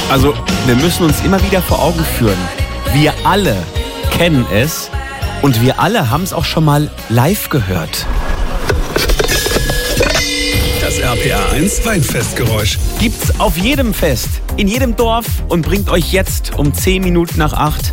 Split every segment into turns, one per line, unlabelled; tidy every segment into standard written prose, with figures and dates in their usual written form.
Also, wir müssen uns immer wieder vor Augen führen. Wir alle kennen es und wir alle haben es auch schon mal live gehört.
Das RPA1 Weinfestgeräusch.
Gibt's auf jedem Fest, in jedem Dorf und bringt euch jetzt um 10 Minuten nach 8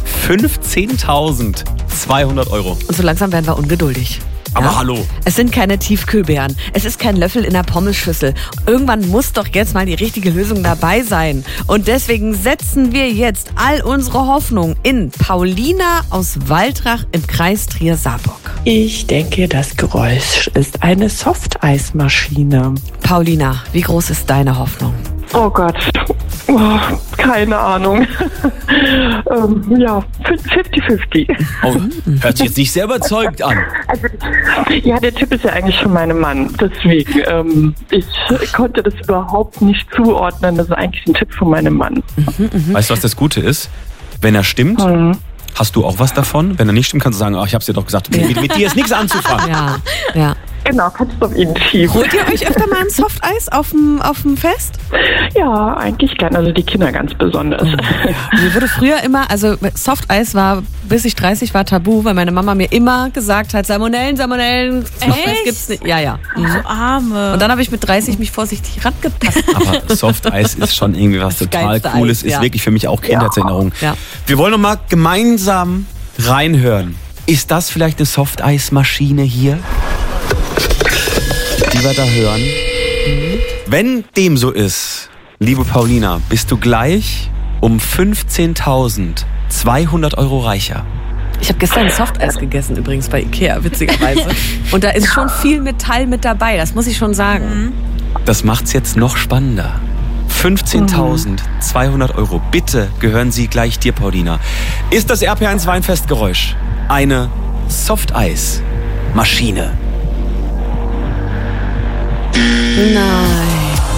15.200 Euro.
Und so langsam werden wir ungeduldig.
Aber hallo.
Es sind keine Tiefkühlbeeren. Es ist kein Löffel in der Pommesschüssel. Irgendwann muss doch jetzt mal die richtige Lösung dabei sein. Und deswegen setzen wir jetzt all unsere Hoffnung in Paulina aus Waldrach im Kreis Trier-Saarburg.
Ich denke, das Geräusch ist eine Softeismaschine.
Paulina, wie groß ist deine Hoffnung?
Oh Gott, keine Ahnung. Ja, 50-50.
Oh, hört sich jetzt nicht sehr überzeugt an.
Also, ja, der Tipp ist ja eigentlich von meinem Mann. Deswegen, ich konnte das überhaupt nicht zuordnen. Das ist eigentlich ein Tipp von meinem Mann.
Weißt du, was das Gute ist? Wenn er stimmt, hast du auch was davon. Wenn er nicht stimmt, kannst du sagen, ich hab's dir doch gesagt, mit dir ist nichts anzufangen.
Ja.
Genau, kannst du auf ihn schieben.
Holt ihr euch öfter mal ein Softeis auf dem Fest?
Ja, eigentlich gern. Also die Kinder ganz besonders.
Mir wurde früher immer, also Softeis war, bis ich 30 war, tabu, weil meine Mama mir immer gesagt hat, Salmonellen, Softeis gibt's nicht. Ja.
So arme.
Und dann habe ich mit 30 mich vorsichtig rangetastet.
Aber Softeis ist schon irgendwie was total
geilste
Cooles.
Eis,
Ist wirklich für mich auch Kindheitserinnerung.
Ja.
Wir wollen noch mal gemeinsam reinhören. Ist das vielleicht eine Softeismaschine hier, die wir da hören? Wenn dem so ist, liebe Paulina, bist du gleich um 15.200 Euro reicher.
Ich habe gestern Softeis gegessen, übrigens bei Ikea, witzigerweise. Und da ist schon viel Metall mit dabei, das muss ich schon sagen.
Das macht's jetzt noch spannender. 15.200 Euro. Bitte gehören sie gleich dir, Paulina. Ist das RPA1 Weinfestgeräusch eine Softeis-Maschine?
Nein.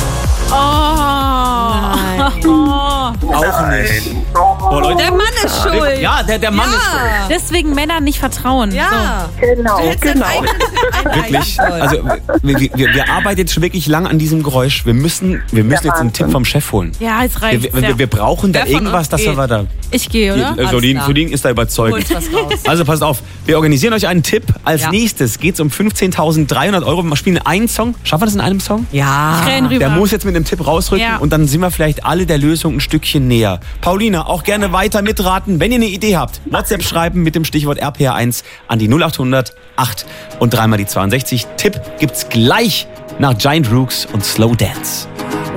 Auch nicht. Oh, Leute.
Der Mann ist schuld.
Ja, der Mann ist schuld.
Deswegen Männern nicht vertrauen.
Ja.
Genau.
Wirklich. Also wir arbeiten jetzt schon wirklich lang an diesem Geräusch. Wir müssen jetzt einen Tipp vom Chef holen.
Ja, jetzt reicht's.
Wir brauchen da
Wer von
irgendwas,
uns
dass
geht?
wir da...
Ich gehe, oder?
Solin ist da überzeugend.
Holt was raus.
Also passt auf, wir organisieren euch einen Tipp. Als nächstes geht es um 15.300 Euro. Wir spielen einen Song. Schaffen wir das in einem Song?
Ja.
Ich renn rüber.
Der muss jetzt mit einem Tipp rausrücken und dann sind wir vielleicht alle der Lösung ein Stückchen näher. Paulina, auch gerne weiter mitraten. Wenn ihr eine Idee habt, WhatsApp schreiben mit dem Stichwort RPA1 an die 0800 8 und 3 mal die 62. Tipp gibt's gleich nach Giant Rooks und Slow Dance.